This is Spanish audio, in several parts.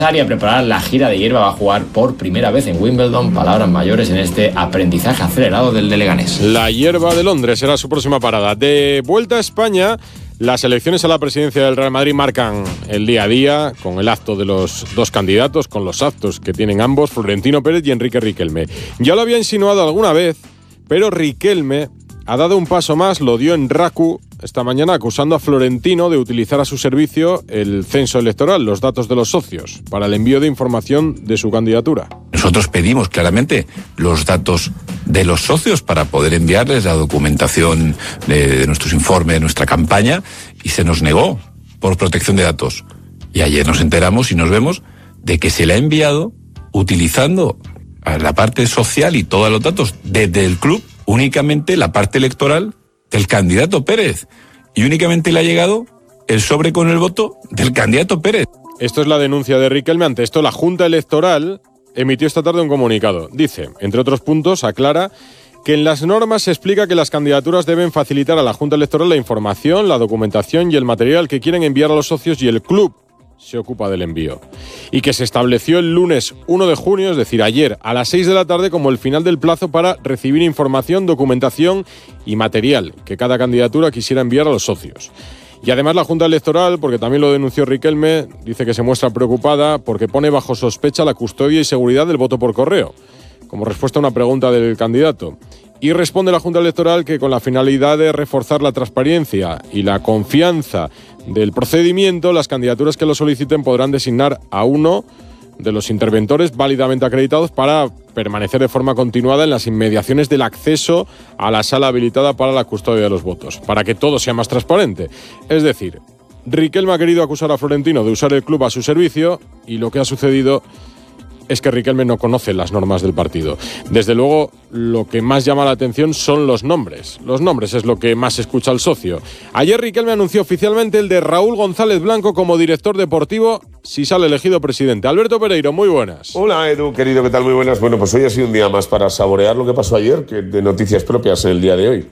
A preparar la gira de hierba, va a jugar por primera vez en Wimbledon. Palabras mayores en este aprendizaje acelerado del de Leganés. La hierba de Londres será su próxima parada. De vuelta a España, las elecciones a la presidencia del Real Madrid marcan el día a día, con el acto de los dos candidatos, con los actos que tienen ambos, Florentino Pérez y Enrique Riquelme. Ya lo había insinuado alguna vez, pero Riquelme ha dado un paso más, lo dio en RACU esta mañana, acusando a Florentino de utilizar a su servicio el censo electoral, los datos de los socios, para el envío de información de su candidatura. Nosotros pedimos claramente los datos de los socios para poder enviarles la documentación de nuestros informes, de nuestra campaña, y se nos negó por protección de datos. Y ayer nos enteramos y nos vemos de que se le ha enviado utilizando a la parte social y todos los datos desde el club, únicamente la parte electoral del candidato Pérez, y únicamente le ha llegado el sobre con el voto del candidato Pérez. Esto es la denuncia de Riquelme. Ante esto, la Junta Electoral emitió esta tarde un comunicado. Dice, entre otros puntos, aclara que en las normas se explica que las candidaturas deben facilitar a la Junta Electoral la información, la documentación y el material que quieren enviar a los socios, y el club se ocupa del envío. Y que se estableció el lunes 1 de junio, es decir, ayer, a las 6 de la tarde, como el final del plazo para recibir información, documentación y material que cada candidatura quisiera enviar a los socios. Y además la Junta Electoral, porque también lo denunció Riquelme, dice que se muestra preocupada porque pone bajo sospecha la custodia y seguridad del voto por correo, como respuesta a una pregunta del candidato. Y responde la Junta Electoral que con la finalidad de reforzar la transparencia y la confianza del procedimiento, las candidaturas que lo soliciten podrán designar a uno de los interventores válidamente acreditados para permanecer de forma continuada en las inmediaciones del acceso a la sala habilitada para la custodia de los votos, para que todo sea más transparente. Es decir, Riquelme ha querido acusar a Florentino de usar el club a su servicio, y lo que ha sucedido es que Riquelme no conoce las normas del partido. Desde luego, lo que más llama la atención son los nombres. Los nombres es lo que más escucha el socio. Ayer Riquelme anunció oficialmente el de Raúl González Blanco como director deportivo si sale elegido presidente. Alberto Pereiro, muy buenas. Hola Edu, querido, ¿qué tal? Muy buenas. Bueno, pues hoy ha sido un día más para saborear lo que pasó ayer, que de noticias propias en el día de hoy.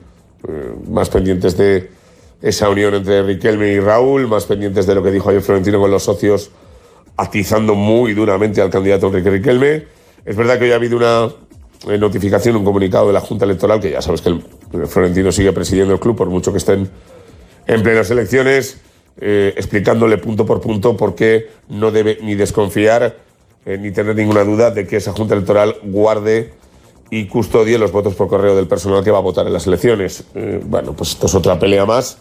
Más pendientes de esa unión entre Riquelme y Raúl, más pendientes de lo que dijo ayer Florentino con los socios, atizando muy duramente al candidato Enrique Riquelme. Es verdad que hoy ha habido una notificación, un comunicado de la Junta Electoral, que ya sabes que el Florentino sigue presidiendo el club, por mucho que estén en plenas elecciones, explicándole punto por punto por qué no debe ni desconfiar ni tener ninguna duda de que esa Junta Electoral guarde y custodie los votos por correo del personal que va a votar en las elecciones. Bueno, pues esto es otra pelea más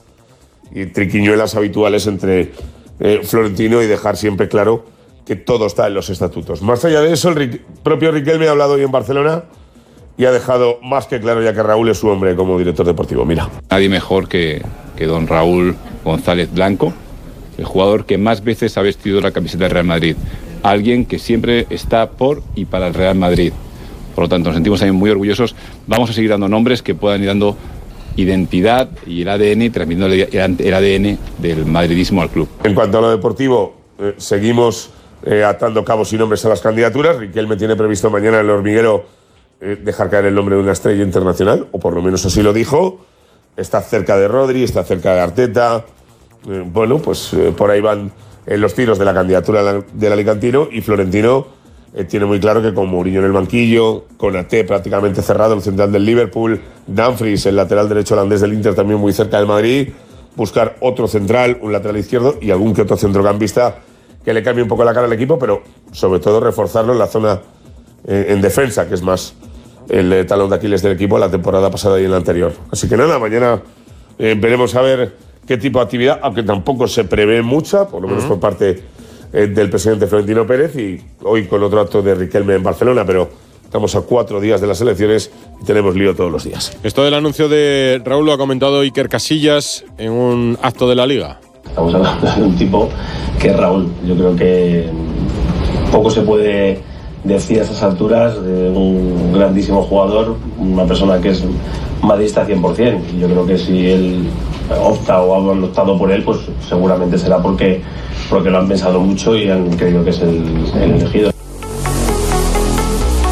y triquiñuelas habituales entre Florentino, y dejar siempre claro que todo está en los estatutos. Más allá de eso, el propio Riquelme ha hablado hoy en Barcelona y ha dejado más que claro ya que Raúl es su hombre como director deportivo. Mira. Nadie mejor que don Raúl González Blanco, el jugador que más veces ha vestido la camiseta del Real Madrid. Alguien que siempre está por y para el Real Madrid. Por lo tanto, nos sentimos también muy orgullosos. Vamos a seguir dando nombres que puedan ir dando identidad y el ADN, transmitiendo el ADN del madridismo al club. En cuanto a lo deportivo, seguimos atando cabos y nombres a las candidaturas. Riquelme tiene previsto mañana en el Hormiguero dejar caer el nombre de una estrella internacional, o por lo menos así lo dijo. Está cerca de Rodri, está cerca de Arteta. Bueno, pues por ahí van los tiros de la candidatura del alicantino, y Florentino tiene muy claro que con Mourinho en el banquillo, con Ate prácticamente cerrado, el central del Liverpool, Dumfries, el lateral derecho holandés del Inter, también muy cerca del Madrid, buscar otro central, un lateral izquierdo y algún que otro centrocampista que le cambie un poco la cara al equipo, pero sobre todo reforzarlo en la zona en defensa, que es más el talón de Aquiles del equipo la temporada pasada y en la anterior. Así que nada, mañana veremos a ver qué tipo de actividad, aunque tampoco se prevé mucha, por lo menos por parte del presidente Florentino Pérez, y hoy con otro acto de Riquelme en Barcelona, pero estamos a 4 días de las elecciones y tenemos lío todos los días. Esto del anuncio de Raúl lo ha comentado Iker Casillas en un acto de la Liga. Estamos hablando de un tipo que es Raúl. Yo creo que poco se puede decir a esas alturas de un grandísimo jugador, una persona que es madridista 100%. Y yo creo que si él opta o han optado por él, pues seguramente será porque lo han pensado mucho y han creído que es el elegido.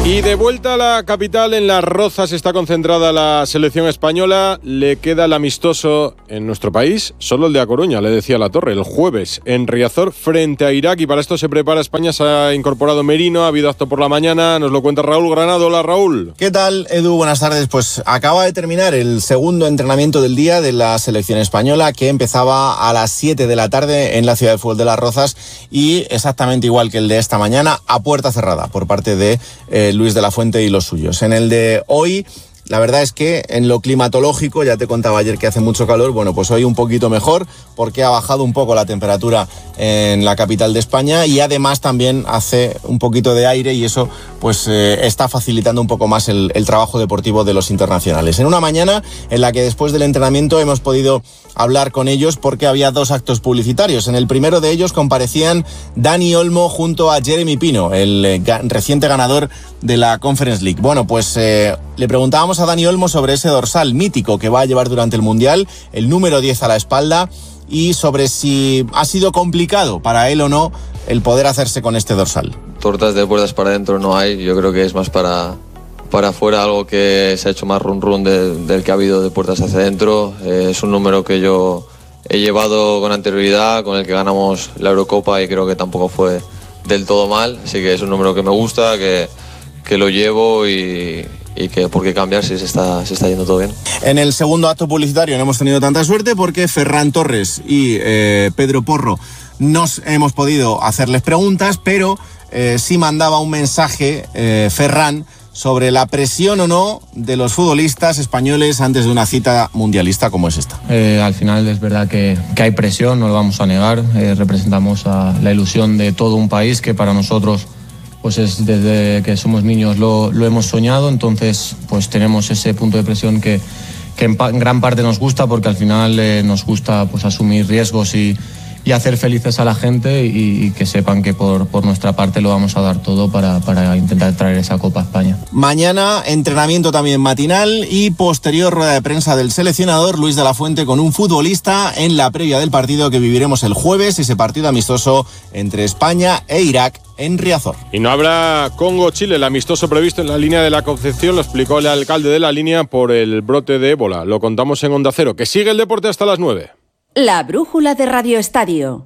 Y de vuelta a la capital, en Las Rozas está concentrada la selección española. Le queda el amistoso en nuestro país, solo el de A Coruña, le decía La Torre, el jueves en Riazor frente a Irak. Y para esto se prepara España, se ha incorporado Merino, ha habido acto por la mañana. Nos lo cuenta Raúl Granado. Hola, Raúl. ¿Qué tal, Edu? Buenas tardes. Pues acaba de terminar el segundo entrenamiento del día de la selección española, que empezaba a las 7 de la tarde en la ciudad de fútbol de Las Rozas, y exactamente igual que el de esta mañana, a puerta cerrada por parte de Luis de la Fuente y los suyos. En el de hoy, la verdad es que en lo climatológico, ya te contaba ayer que hace mucho calor, bueno, pues hoy un poquito mejor, porque ha bajado un poco la temperatura en la capital de España, y además también hace un poquito de aire, y eso pues está facilitando un poco más el trabajo deportivo de los internacionales. En una mañana en la que después del entrenamiento hemos podido hablar con ellos, porque había dos actos publicitarios. En el primero de ellos comparecían Dani Olmo junto a Jeremy Pino, el reciente ganador de la Conference League. Bueno, pues le preguntábamos a Dani Olmo sobre ese dorsal mítico que va a llevar durante el Mundial, el número 10 a la espalda, y sobre si ha sido complicado para él o no el poder hacerse con este dorsal. Tortas de puertas para adentro no hay, yo creo que es más para afuera, algo que se ha hecho más run del que ha habido de puertas hacia adentro. Es un número que yo he llevado con anterioridad, con el que ganamos la Eurocopa, y creo que tampoco fue del todo mal, así que es un número que me gusta, que lo llevo, y que por qué cambiar si se está yendo todo bien. En el segundo acto publicitario no hemos tenido tanta suerte, porque Ferran Torres y Pedro Porro no hemos podido hacerles preguntas, pero sí mandaba un mensaje Ferran sobre la presión o no de los futbolistas españoles antes de una cita mundialista como es esta. Al final es verdad que hay presión, no lo vamos a negar. Representamos a la ilusión de todo un país que para nosotros pues es desde que somos niños lo hemos soñado. Entonces pues tenemos ese punto de presión que en gran parte nos gusta, porque al final nos gusta pues asumir riesgos y hacer felices a la gente, y que sepan que por nuestra parte lo vamos a dar todo para intentar traer esa Copa a España. Mañana entrenamiento también matinal, y posterior rueda de prensa del seleccionador Luis de la Fuente con un futbolista en la previa del partido que viviremos el jueves, ese partido amistoso entre España e Irak en Riazor. Y no habrá Congo-Chile, el amistoso previsto en la línea de la Concepción, lo explicó el alcalde de la línea, por el brote de ébola. Lo contamos en Onda Cero, que sigue el deporte hasta las 9. La brújula de Radio Estadio.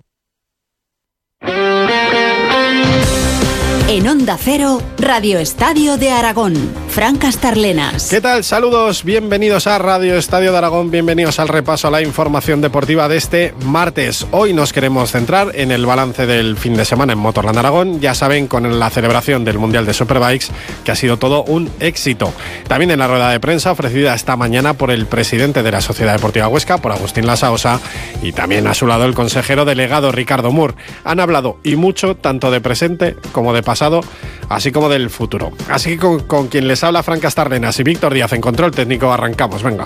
En Onda Cero, Radio Estadio de Aragón. Fran Castarlenas. ¿Qué tal? Saludos, bienvenidos a Radio Estadio de Aragón, bienvenidos al repaso a la información deportiva de este martes. Hoy nos queremos centrar en el balance del fin de semana en Motorland Aragón, ya saben, con la celebración del Mundial de Superbikes, que ha sido todo un éxito. También en la rueda de prensa ofrecida esta mañana por el presidente de la Sociedad Deportiva Huesca, por Agustín Lasaosa, y también a su lado el consejero delegado Ricardo Mur. Han hablado y mucho, tanto de presente como de pasado, así como del futuro. Así que con quien les habla Fran Castarlenas y Víctor Díaz en control técnico, arrancamos, venga.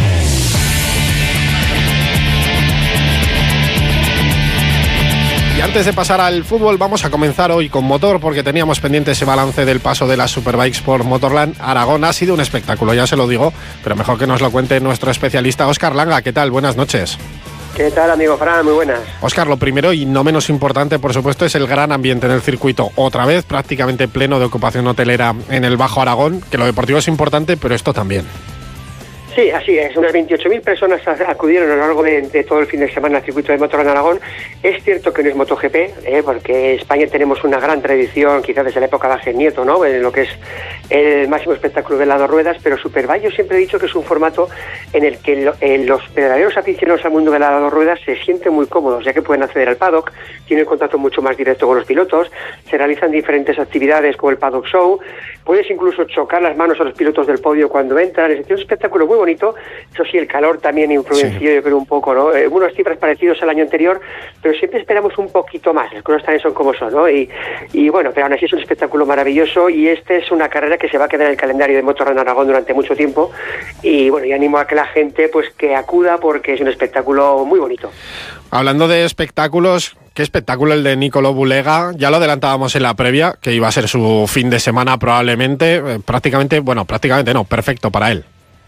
Y antes de pasar al fútbol, vamos a comenzar hoy con motor, porque teníamos pendiente ese balance del paso de las Superbikes por Motorland Aragón. Ha sido un espectáculo, ya se lo digo, pero mejor que nos lo cuente nuestro especialista Óscar Langa. ¿Qué tal? Buenas noches. ¿Qué tal, amigo Fran? Muy buenas. Óscar, lo primero y no menos importante, por supuesto, es el gran ambiente en el circuito. Otra vez prácticamente pleno de ocupación hotelera en el Bajo Aragón, que lo deportivo es importante, pero esto también. Sí, así es. Unas 28.000 personas acudieron a lo largo de todo el fin de semana al circuito de Motorland Aragón. Es cierto que no es MotoGP, porque en España tenemos una gran tradición, quizás desde la época de Ángel Nieto, ¿no?, en lo que es el máximo espectáculo de las dos ruedas, pero Superbike yo siempre he dicho que es un formato en el que los verdaderos aficionados al mundo de las dos ruedas se sienten muy cómodos, ya que pueden acceder al paddock, tienen contacto mucho más directo con los pilotos, se realizan diferentes actividades como el paddock show, puedes incluso chocar las manos a los pilotos del podio cuando entran. Es decir, un espectáculo muy bonito. Eso sí, el calor también influenció, sí, yo creo, un poco, ¿no? Unos cifras parecidos al año anterior, pero siempre esperamos un poquito más. Las cosas también son como son, ¿no? Y bueno, pero aún así es un espectáculo maravilloso, y esta es una carrera que se va a quedar en el calendario de Motorland Aragón durante mucho tiempo. Y bueno, y animo a que la gente pues que acuda, porque es un espectáculo muy bonito. Hablando de espectáculos, qué espectáculo el de Nicolò Bulega. Ya lo adelantábamos en la previa, que iba a ser su fin de semana probablemente, prácticamente no, perfecto para él.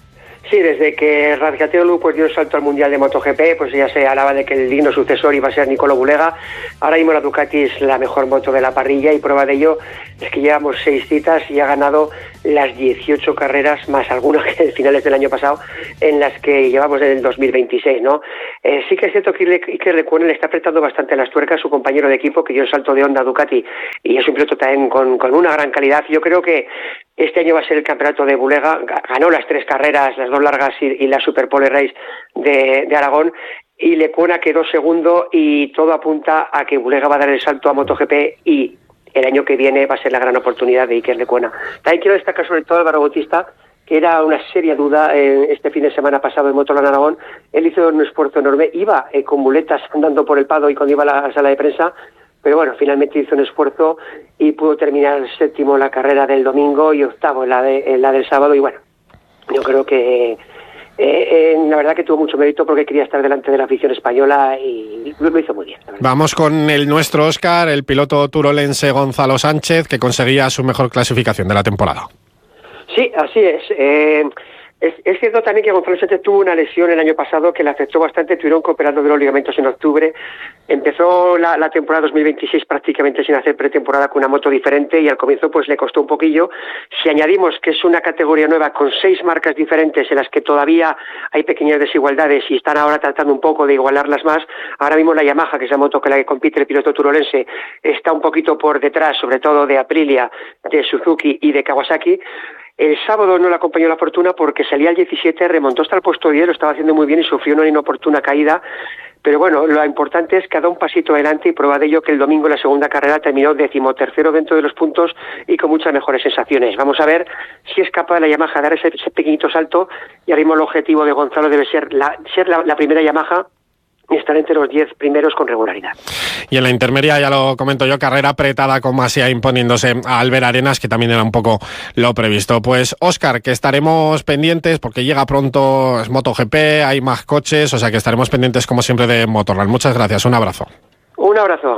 Sí, desde que Razgatolu pues dio el salto al Mundial de MotoGP, pues ya se hablaba de que el digno sucesor iba a ser Nicolò Bulega. Ahora mismo la Ducati es la mejor moto de la parrilla y prueba de ello es que llevamos 6 citas y ha ganado las 18 carreras, más algunas que finales del año pasado, en las que llevamos en el 2026, ¿no? Sí que es cierto que Iker Lecuona le está apretando bastante las tuercas a su compañero de equipo, que dio el salto de Honda a Ducati, y es un piloto también con una gran calidad. Yo creo que este año va a ser el campeonato de Bulega. Ganó las 3 carreras, las 2 largas y la Super Pole Race de Aragón, y Lecuona quedó segundo, y todo apunta a que Bulega va a dar el salto a MotoGP y el año que viene va a ser la gran oportunidad de Iker Lecuona. También quiero destacar sobre todo a Álvaro Bautista, que era una seria duda este fin de semana pasado en Motorland Aragón. Él hizo un esfuerzo enorme, iba con muletas andando por el Pado y cuando iba a la sala de prensa, pero bueno, finalmente hizo un esfuerzo y pudo terminar 7º en la carrera del domingo y 8º en la del sábado. Y bueno, yo creo que la verdad que tuvo mucho mérito porque quería estar delante de la afición española y lo hizo muy bien. Vamos con el nuestro Óscar, el piloto turolense Gonzalo Sánchez, que conseguía su mejor clasificación de la temporada. Sí, así es. Es cierto también que Gonzalo Sánchez tuvo una lesión el año pasado que le afectó bastante. Tuvieron que operarlo de los ligamentos en octubre. Empezó la temporada 2026 prácticamente sin hacer pretemporada con una moto diferente y al comienzo pues le costó un poquillo. Si añadimos que es una categoría nueva con 6 marcas diferentes en las que todavía hay pequeñas desigualdades y están ahora tratando un poco de igualarlas más, ahora mismo la Yamaha, que es la moto con la que compite el piloto turolense, está un poquito por detrás, sobre todo de Aprilia, de Suzuki y de Kawasaki. El sábado no le acompañó la fortuna porque salía al 17, remontó hasta el puesto 10, lo estaba haciendo muy bien y sufrió una inoportuna caída. Pero bueno, lo importante es que ha dado un pasito adelante y prueba de ello que el domingo en la segunda carrera terminó 13º dentro de los puntos y con muchas mejores sensaciones. Vamos a ver si es capaz la Yamaha de dar ese pequeñito salto, y ahora mismo el objetivo de Gonzalo debe ser la primera Yamaha y estar entre los 10 primeros con regularidad. Y en la intermedia, ya lo comento yo, carrera apretada con Masia imponiéndose a Albert Arenas, que también era un poco lo previsto. Pues Óscar, que estaremos pendientes porque llega pronto, es MotoGP, hay más coches, o sea que estaremos pendientes como siempre de Motorland. Muchas gracias, un abrazo. Un abrazo.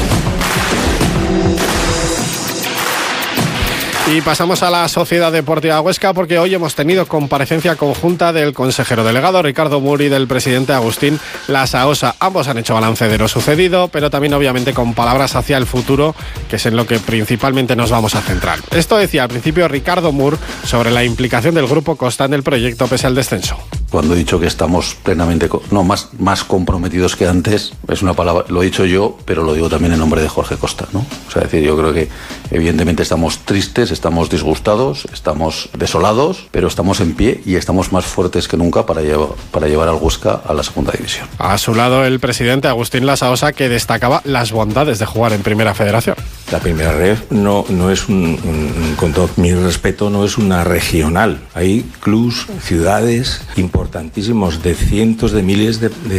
Y pasamos a la Sociedad Deportiva Huesca, porque hoy hemos tenido comparecencia conjunta del consejero delegado Ricardo Mur y del presidente Agustín Lasaosa. Ambos han hecho balance de lo sucedido, pero también obviamente con palabras hacia el futuro, que es en lo que principalmente nos vamos a centrar. Esto decía al principio Ricardo Mur sobre la implicación del Grupo Costa en el proyecto pese al descenso. Cuando he dicho que estamos plenamente, más comprometidos que antes, es una palabra, lo he dicho yo, pero lo digo también en nombre de Jorge Costa, ¿no? O sea, es decir, yo creo que evidentemente estamos tristes, estamos disgustados, estamos desolados, pero estamos en pie y estamos más fuertes que nunca para llevar al Huesca a la segunda división. A su lado el presidente Agustín Lasaosa, que destacaba las bondades de jugar en Primera Federación. La Primera Ref no es con todo mi respeto, no es una regional. Hay clubs, ciudades importantísimos de cientos de miles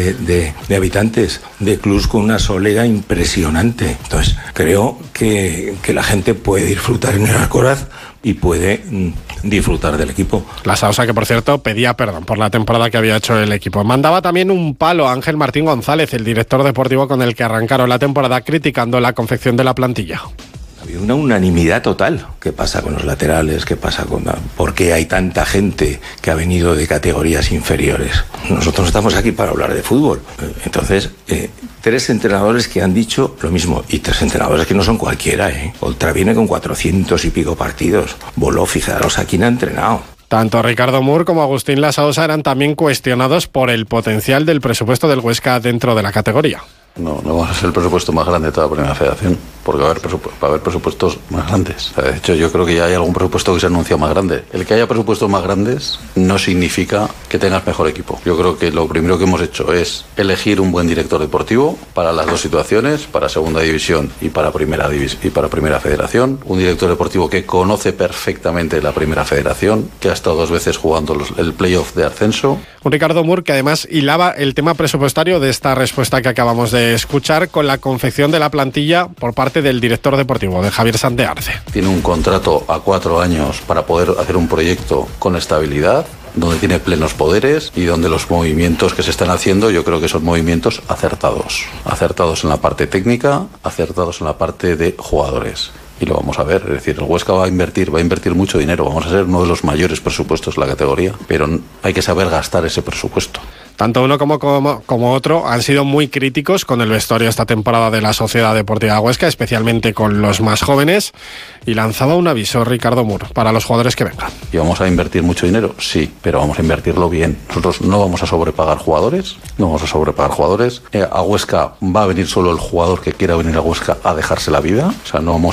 de habitantes, de clubs con una solera impresionante. Entonces creo que la gente puede disfrutar en el Alcoraz y puede disfrutar del equipo. Lasaosa, que por cierto pedía perdón por la temporada que había hecho el equipo. Mandaba también un palo a Ángel Martín González, el director deportivo con el que arrancaron la temporada, criticando la confección de la plantilla. Había una unanimidad total. ¿Qué pasa con los laterales? ¿Qué pasa con por qué hay tanta gente que ha venido de categorías inferiores? Nosotros estamos aquí para hablar de fútbol. Entonces, 3 entrenadores que han dicho lo mismo, y 3 entrenadores que no son cualquiera, ¿eh? Oltra viene con 400 y pico partidos. Voló, fijaros a quién ha entrenado. Tanto Ricardo Mur como Agustín Lasaosa eran también cuestionados por el potencial del presupuesto del Huesca dentro de la categoría. No vamos a ser el presupuesto más grande de toda la Primera Federación, porque va a haber presupuestos más grandes. De hecho, yo creo que ya hay algún presupuesto que se anuncia más grande. El que haya presupuestos más grandes no significa que tengas mejor equipo. Yo creo que lo primero que hemos hecho es elegir un buen director deportivo para las 2 situaciones, para Segunda División y para Primera Federación. Un director deportivo que conoce perfectamente la Primera Federación, que ha estado 2 veces jugando el playoff de ascenso. Un Ricardo Mur que además hilaba el tema presupuestario de esta respuesta que acabamos de escuchar con la confección de la plantilla por parte del director deportivo, de Javier Santearce. Tiene un contrato a 4 años para poder hacer un proyecto con estabilidad, donde tiene plenos poderes y donde los movimientos que se están haciendo yo creo que son movimientos acertados en la parte técnica, acertados en la parte de jugadores. y lo vamos a ver. Es decir, el Huesca va a invertir mucho dinero, vamos a ser uno de los mayores presupuestos de la categoría, pero hay que saber gastar ese presupuesto. Tanto uno como otro han sido muy críticos con el vestuario esta temporada de la Sociedad Deportiva Huesca, especialmente con los más jóvenes, y lanzaba un aviso Ricardo Mur para los jugadores que vengan. ¿Y vamos a invertir mucho dinero? Sí, pero vamos a invertirlo bien. Nosotros no vamos a sobrepagar jugadores, a Huesca va a venir solo el jugador que quiera venir a Huesca a dejarse la vida, o sea, no vamos